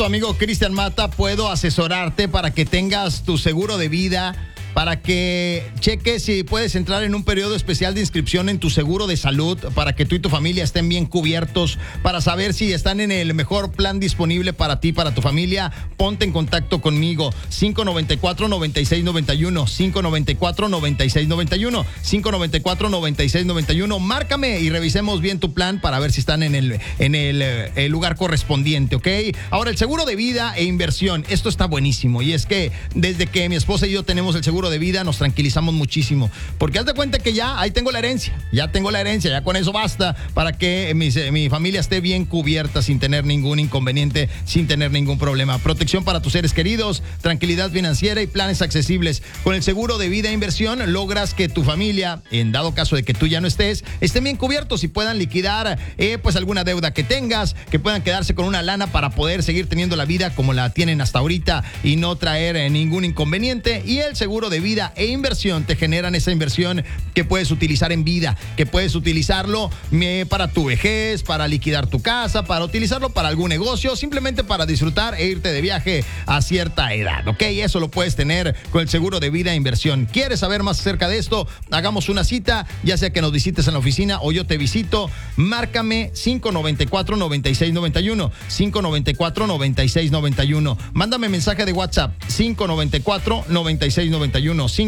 tu amigo Cristian Mata, puedo asesorarte para que tengas tu seguro de vida, para que cheques si puedes entrar en un periodo especial de inscripción en tu seguro de salud, para que tú y tu familia estén bien cubiertos, para saber si están en el mejor plan disponible para ti, para tu familia. Ponte en contacto conmigo, 594-9691, 594-9691, 594-9691. Márcame y revisemos bien tu plan para ver si están en el lugar correspondiente, ¿ok? Ahora, el seguro de vida e inversión, esto está buenísimo, y es que desde que mi esposa y yo tenemos el seguro de vida nos tranquilizamos muchísimo, porque haz de cuenta que ya ahí tengo la herencia, ya con eso basta para que mi familia esté bien cubierta sin tener ningún inconveniente, sin tener ningún problema. Protección para tus seres queridos, tranquilidad financiera y planes accesibles. Con el seguro de vida e inversión logras que tu familia, en dado caso de que tú ya no estés, estén bien cubiertos y puedan liquidar pues alguna deuda que tengas, que puedan quedarse con una lana para poder seguir teniendo la vida como la tienen hasta ahorita y no traer ningún inconveniente. Y el seguro de vida e inversión te generan esa inversión que puedes utilizar en vida, que puedes utilizarlo para tu vejez, para liquidar tu casa, para utilizarlo para algún negocio, simplemente para disfrutar e irte de viaje a cierta edad, ¿ok? Eso lo puedes tener con el seguro de vida e inversión. ¿Quieres saber más acerca de esto? Hagamos una cita, ya sea que nos visites en la oficina o yo te visito. Márcame 594-9691, 594-9691. Mándame mensaje de WhatsApp, 594-9691,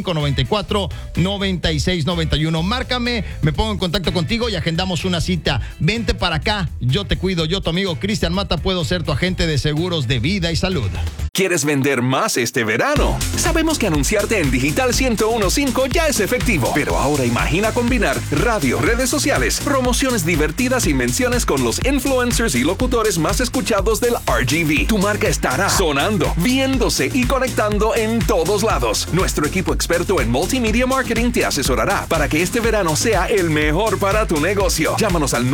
594-9691. Márcame, me pongo en contacto contigo y agendamos una cita. Vente para acá, yo te cuido, yo tu amigo Cristian Mata puedo ser tu agente de seguros de vida y salud. ¿Quieres vender más este verano? Sabemos que anunciarte en Digital 101.5 ya es efectivo, pero ahora imagina combinar radio, redes sociales, promociones divertidas y menciones con los influencers y locutores más escuchados del RGV. Tu marca estará sonando, viéndose y conectando en todos lados. Nuestro equipo experto en multimedia marketing te asesorará para que este verano sea el mejor para tu negocio. Llámanos al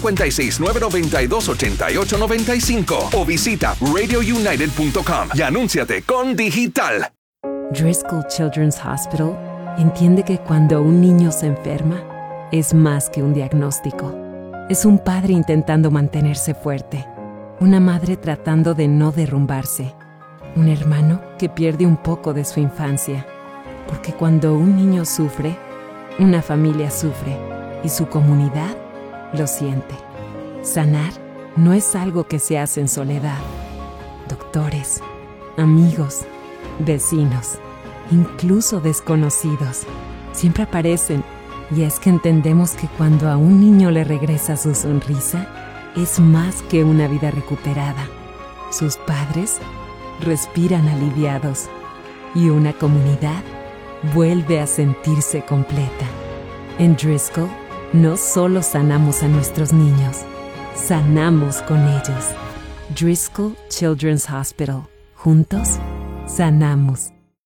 956-992-8895 o visita radiounited.com y anúnciate con Digital. Driscoll Children's Hospital entiende que cuando un niño se enferma, es más que un diagnóstico. Es un padre intentando mantenerse fuerte, una madre tratando de no derrumbarse, un hermano que pierde un poco de su infancia. Porque cuando un niño sufre, una familia sufre y su comunidad lo siente. Sanar no es algo que se hace en soledad. Doctores, amigos, vecinos, incluso desconocidos, siempre aparecen, y es que entendemos que cuando a un niño le regresa su sonrisa, es más que una vida recuperada. Sus padres respiran aliviados y una comunidad vuelve a sentirse completa. En Driscoll, no solo sanamos a nuestros niños, sanamos con ellos. Driscoll Children's Hospital. Juntos, sanamos.